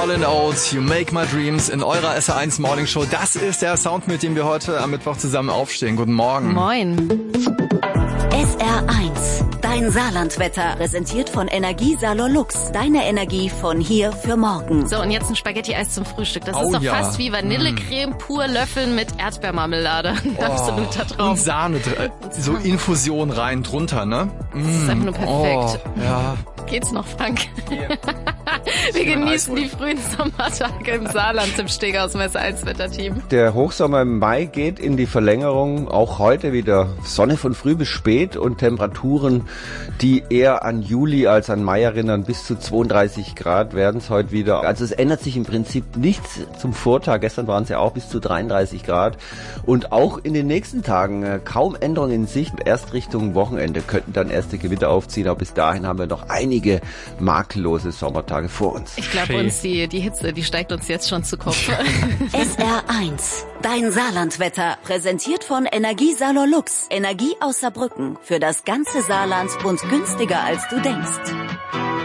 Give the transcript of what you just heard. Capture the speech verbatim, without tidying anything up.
Hall and Oates, You Make My Dreams in eurer S R eins Morning Show. Das ist der Sound, mit dem wir heute am Mittwoch zusammen aufstehen. Guten Morgen. Moin. S R eins, dein Saarlandwetter, präsentiert von Energiesalon Lux. Deine Energie von hier für morgen. So, und jetzt ein Spaghetti-Eis zum Frühstück. Das Oh ist doch ja. fast wie Vanillecreme pur löffeln mit Erdbeermarmelade. Ein absoluter Traum. Und Sahne, dr- so Infusion rein drunter, ne? Das ist einfach nur perfekt. Oh, ja. Geht's noch, Frank? Wir genießen die frühen Sommertage im Saarland im Stegausmesser als Wetterteam. Der Hochsommer im Mai geht in die Verlängerung. Auch heute wieder Sonne von früh bis spät und Temperaturen, die eher an Juli als an Mai erinnern. Bis zu zweiunddreißig Grad werden es heute wieder. Also es ändert sich im Prinzip nichts zum Vortag. Gestern waren es ja auch bis zu dreiunddreißig Grad. Und auch in den nächsten Tagen äh, kaum Änderungen in Sicht. Erst Richtung Wochenende könnten dann erste Gewitter aufziehen. Aber bis dahin haben wir noch einige makellose Sommertage vor uns. Ich glaube, uns die, die Hitze, die steigt uns jetzt schon zu Kopf. S R eins, dein Saarlandwetter, präsentiert von Energiesalon Lux. Energie aus Saarbrücken für das ganze Saarland und günstiger als du denkst.